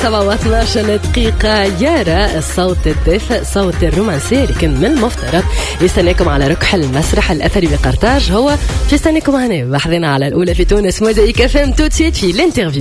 12 دقيقة. يارا الصوت الدافئ، صوت الرومانسي، لكن من المفترض يستناكم على ركح المسرح الأثري بقرطاج. هو يستناكم هنا بحضنا على الأولى في تونس موزايك FM. توتسيت في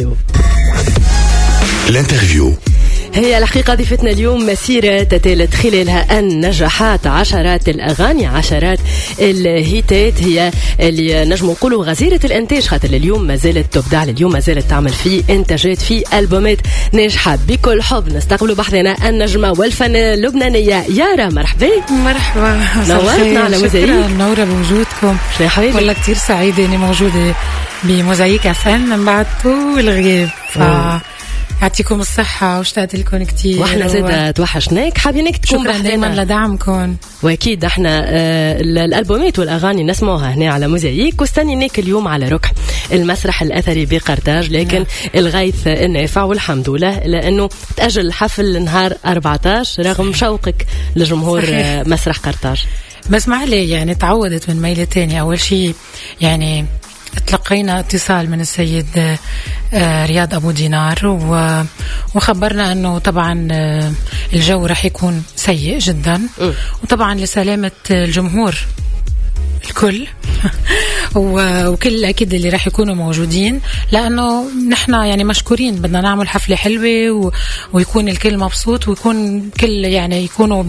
الانترفيو. هي الحقيقة ضيفتنا اليوم مسيرة تتالت خلالها النجاحات، عشرات الأغاني، عشرات الهيتات، هي اللي نجم نقولوا غزيرة الإنتاج، خاطر اليوم ما زالت تبدع، اليوم ما زالت تعمل في إنتاجات، في ألبومات ناجحة. بكل حب نستقبلوا بحثنا النجمة والفنانة اللبنانية يارا. مرحبا. مرحبا، نورتنا على موزايك. منورة بوجودكم والله، كتير سعيدة إني موجودة بموزايك FM من بعد طول غياب. يعطيكم الصحة واشتقت لكم كتير، واحنا زاد توحشناك، حابينك تكون شكرا دايما لدعمكم. واكيد احنا الالبومات والاغاني نسمعوها هنا على موزايك، واستنيناك اليوم على ركح المسرح الاثري بقرطاج، لكن الغيث النافع والحمد لله لانه تاجل الحفل نهار 14 رغم شوقك لجمهور مسرح قرطاج. بس معلي يعني تعودت من ميلة تاني. اول شيء يعني تلقينا اتصال من السيد رياض أبو دينار وخبرنا أنه طبعا الجو رح يكون سيء جدا، وطبعا لسلامة الجمهور الكل وكل أكيد اللي رح يكونوا موجودين، لأنه نحن يعني مشكورين، بدنا نعمل حفلة حلوة ويكون الكل مبسوط، ويكون كل يعني يكونوا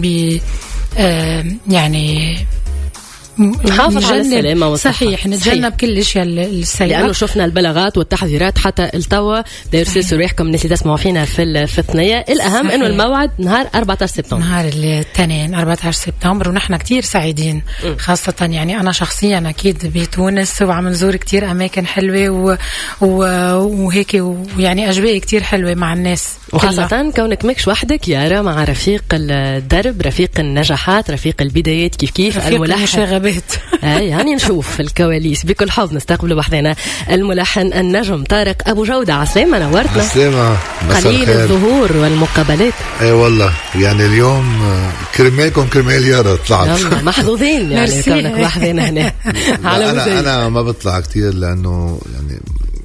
يعني نحافظ على السلامة والصحة. صحيح، نتجنب كل الاشياء السيئة، لانه شفنا البلاغات والتحذيرات حتى التوا دايرسوا ريحكم الناس اللي تسمعوا فينا في الثنية. الاهم انه الموعد نهار 14 سبتمبر، نهار الاثنين 14 سبتمبر، ونحن كتير سعيدين خاصة يعني انا شخصيا اكيد بتونس وعم نزور كتير اماكن حلوة وهيك، ويعني اجواء كتير حلوة مع الناس، وخاصة كونك ماكش وحدك يارا، مع رفيق الدرب، رفيق النجاحات، رفيق البدايات، كيف الملحن يعني نشوف في الكواليس. بكل حب نستقبل بحثنا الملحن النجم طارق أبو جودة. عسلامة، نورتنا. عسلامة، قليل الظهور والمقابلات. اي والله يعني اليوم كرمالكم كرمال يارا طلعت محظوظين يعني كونك بحثنا هنا على أنا ما بطلع كتير لأنه يعني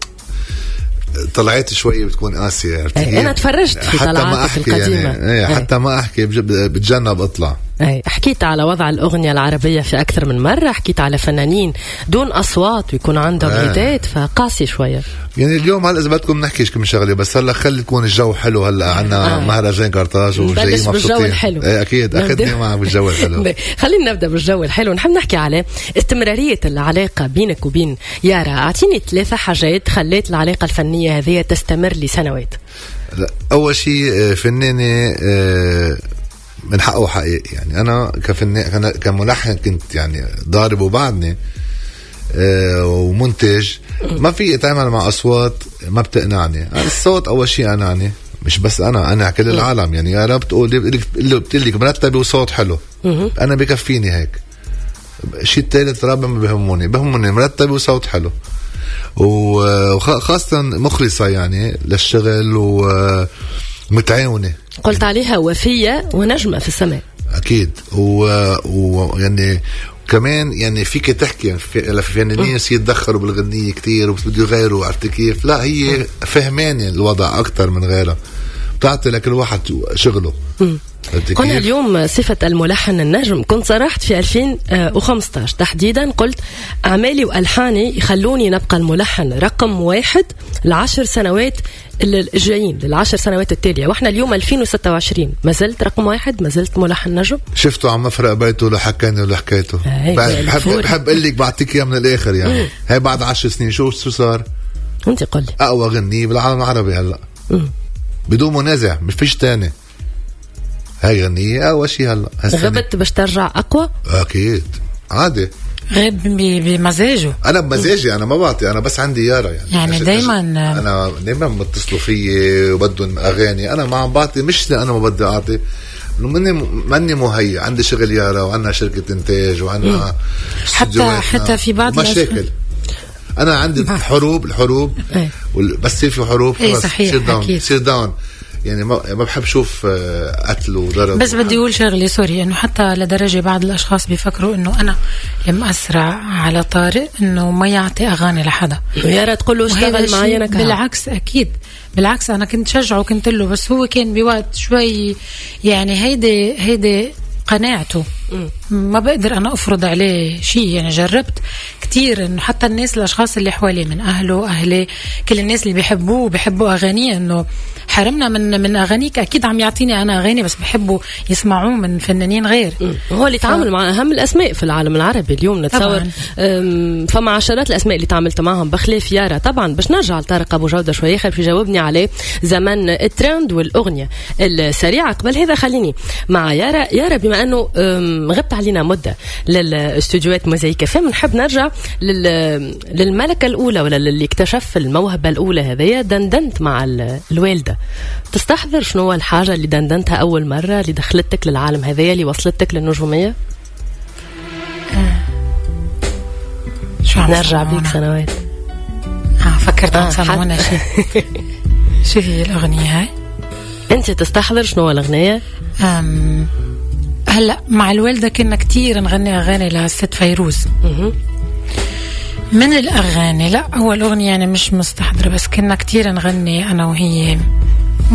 طلعت شوية بتكون قاسية. أنا تفرجت في طلعاتك القديمة يعني حتى ما أحكي بتجنب أطلع. حكيت على وضع الأغنية العربية في أكثر من مرة، حكيت على فنانين دون أصوات ويكون عندهم هيتات، فقاسي شوية. يعني اليوم هلا إذا بدكم نحكيش كم شغلة، بس هلا خلي يكون الجو حلو. هلا عنا مهرجان قرطاج وجايين مبسوطين. أكيد أخذني معك بالجو الحلو. خلينا نبدأ بالجو الحلو. نحب نحكي على استمرارية العلاقة بينك وبين يارا. أعطيني 3 حاجات خلت العلاقة الفنية هذه تستمر لسنوات. أول شيء فنانة من حقه حقيقي، يعني أنا كفنان كملحن كنت يعني ضارب وبعدني ومنتج، ما في اتعامل مع أصوات ما بتقنعني. الصوت أول شيء أناني، مش بس أنا كل العالم. يعني يا رب بتقولي مرتبة وصوت حلو، أنا بكفيني هيك. شيء الثالث رابع ما بهمني مرتبة وصوت حلو، وخاصة مخلصة يعني للشغل ومتعاونة. قلت عليها وفية ونجمة في السماء. أكيد. ويعني كمان يعني فيك تحكي في ناس يتدخلوا بالغنية كتير وبده يغيروا، عرفت كيف؟ لا، هي فهماني الوضع أكتر من غيرها، بتعطي لكل واحد شغله. قلنا اليوم صفة الملحن النجم. كنت صرحت في 2015 تحديدا، قلت أعمالي وألحاني يخلوني نبقى الملحن رقم 1 ل10 سنوات الجايين، لل10 سنوات التالية. واحنا اليوم 2026 ما زلت رقم 1، ما زلت ملحن نجم. شفتوا عم مفرق بيته لحكاني ولحكايته. بحب قلك بعطيك اياه من الاخر يعني. هاي بعد 10 سنين شو صار؟ انت قل لي اقوى غنية بالعالم العربي هلا بدون منازع، مش فيش تاني. هاي غنية أول شيء. هلا غبت باش ترجع أقوى؟ أكيد عادي. غيب بمزاجه. أنا بمزاجي، أنا ما بعطي، أنا بس عندي يارا يعني دايما بتصلوا فيي وبدهم أغاني، أنا ما عم بعطي، مش لأنا ما بدي أعطي، مني مهيئ. عندي شغل يارا، وعندنا شركة إنتاج، وعندنا حتى في بعض مشاكل. أنا عندي الحروب بس في حروب خلاص سير داون. يعني ما بحب شوف قتل وضرب. بس بدي أقول شغلة سوري، إنه حتى لدرجة بعض الأشخاص بيفكروا إنه أنا مأسرع على طارق إنه ما يعطي أغاني لحدا، يا ريت تقول له اشتغل معي. أنا بالعكس أكيد بالعكس أنا كنت شجعه وكنت له، بس هو كان بوقت شوي يعني هيدي قناعته. ما بقدر أنا أفرض عليه شيء. يعني جربت كتير إنه حتى الناس الأشخاص اللي حواليه من أهله أهلي كل الناس اللي بيحبوا أغانيه، إنه حرمنا من أغانيك. أكيد عم يعطيني أنا أغاني بس بحبوا يسمعوه من فنانين غير. هو اللي تعامل مع أهم الأسماء في العالم العربي اليوم نتصور. فما عشرات الأسماء اللي تعاملت معهم بخلاف يارا. طبعا باش نرجع لطارق أبو جودة شوية خلف يجاوبني عليه زمن الترند والأغنية السريعة. قبل هذا خليني مع يارا بما أنه غبت علينا مدة للاستوديوهات موزايك فهم، نحب نرجع للملكة الأولى ولا اللي اكتشف الموهبة الأولى هذه. دندنت مع الوالدة، تستحضر شنو هو الحاجة اللي دندنتها أول مرة اللي دخلتك للعالم هذا اللي وصلتك للنجومية؟ شو نرجع بيك سنوات. فكرت عن سنوات. شو هي الأغنية هاي؟ أنت تستحضر شنو هو الأغنية؟ هلا مع الوالدة كنا كتير نغني أغاني للست فيروز. من الأغاني لا هو الأغنية يعني مش مستحضرة، بس كنا كتير نغني أنا وهي